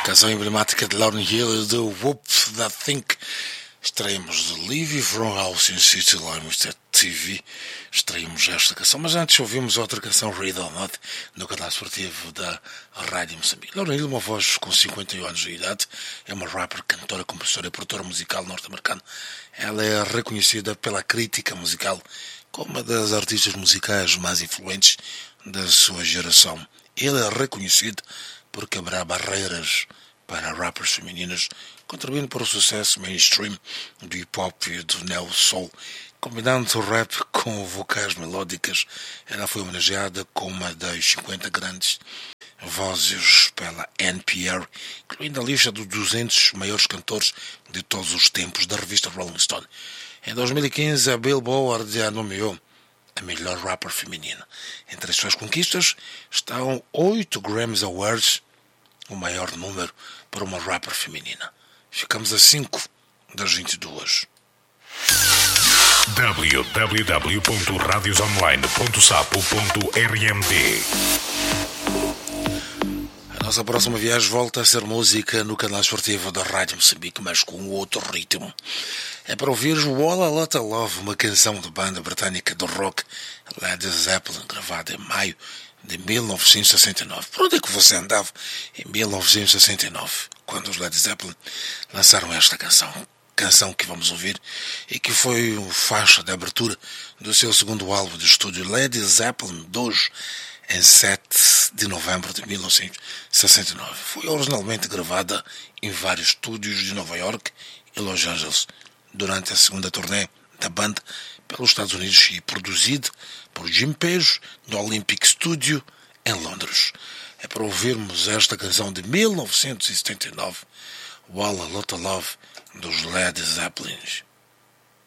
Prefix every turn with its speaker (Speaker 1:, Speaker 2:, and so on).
Speaker 1: canção emblemática de Lauryn Hill, The Whoop That Think. Extraímos de Livy from House in City Limits TV. Extraímos esta canção, mas antes ouvimos outra canção, Read or Not, no canal esportivo da Rádio Moçambique. Lauryn Hill, uma voz com 51 anos de idade, é uma rapper, cantora, compositora e produtora musical norte-americana. Ela é reconhecida pela crítica musical como uma das artistas musicais mais influentes da sua geração. Ele é reconhecido por quebrar barreiras para rappers femininas, contribuindo para o sucesso mainstream do hip-hop e do neo-soul. Combinando o rap com vocais melódicas, ela foi homenageada como uma das 50 grandes vozes pela NPR, incluindo a lista dos 200 maiores cantores de todos os tempos da revista Rolling Stone. Em 2015, a Billboard a nomeou a melhor rapper feminina. Entre as suas conquistas estão 8 Grammy Awards, o maior número para uma rapper feminina. Ficamos a 5 das 22.
Speaker 2: www.radiosonline.sapo.rmd.
Speaker 1: A nossa próxima viagem volta a ser música no canal esportivo da Rádio Moçambique, mas com outro ritmo. É para ouvir Wall a Lot of Love, uma canção da banda britânica de rock Led Zeppelin, gravada em maio de 1969. Por onde é que você andava em 1969, quando os Led Zeppelin lançaram esta canção? Canção que vamos ouvir e que foi faixa de abertura do seu segundo álbum de estúdio, Led Zeppelin 2, em 7 de novembro de 1969. Foi originalmente gravada em vários estúdios de Nova York e Los Angeles durante a segunda turnê da banda pelos Estados Unidos e produzido por Jim Page no Olympic Studio em Londres. É para ouvirmos esta canção de 1979, Wall a Lot of Love, dos Led Zeppelin.